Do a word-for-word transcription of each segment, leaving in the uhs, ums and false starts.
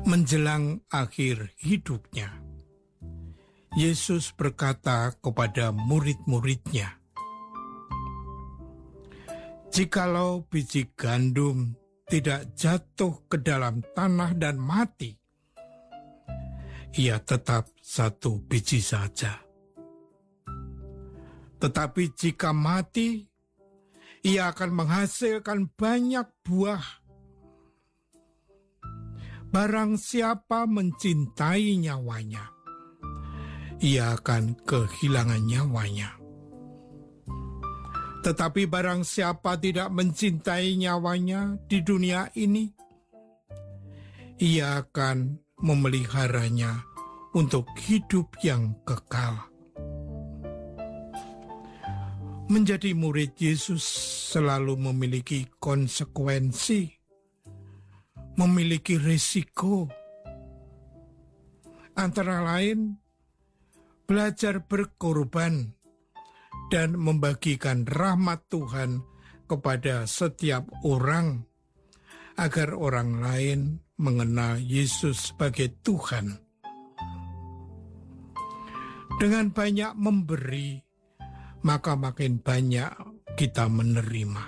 Menjelang akhir hidupnya, Yesus berkata kepada murid-muridnya, "Jikalau biji gandum tidak jatuh ke dalam tanah dan mati, ia tetap satu biji saja. Tetapi jika mati, ia akan menghasilkan banyak buah. Barang siapa mencintai nyawanya, ia akan kehilangan nyawanya. Tetapi barang siapa tidak mencintai nyawanya di dunia ini, ia akan memeliharanya untuk hidup yang kekal." Menjadi murid Yesus selalu memiliki konsekuensi, memiliki risiko. Antara lain, belajar berkorban dan membagikan rahmat Tuhan kepada setiap orang, agar orang lain mengenal Yesus sebagai Tuhan. Dengan banyak memberi, maka makin banyak kita menerima.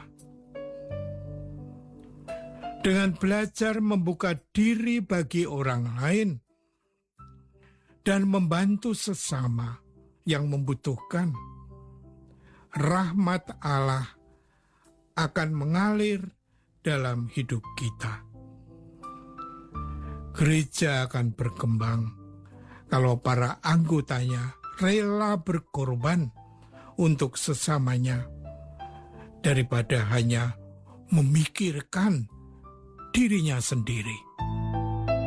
Dengan belajar membuka diri bagi orang lain dan membantu sesama yang membutuhkan, rahmat Allah akan mengalir dalam hidup kita. Gereja akan berkembang kalau para anggotanya rela berkorban untuk sesamanya, daripada hanya memikirkan dirinya sendiri.